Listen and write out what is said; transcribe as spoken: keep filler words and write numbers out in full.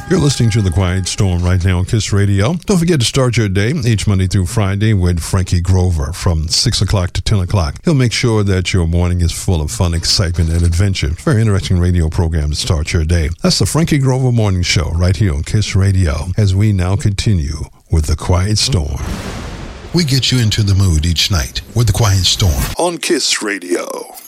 You're listening to The Quiet Storm right now on KISS Radio. Don't forget to start your day each Monday through Friday with Frankie Grover from six o'clock to ten o'clock. He'll make sure that your morning is full of fun, excitement, and adventure. Very interesting radio program to start your day. That's the Frankie Grover Morning Show right here on KISS Radio as we now continue with The Quiet Storm. We get you into the mood each night with The Quiet Storm on KISS Radio.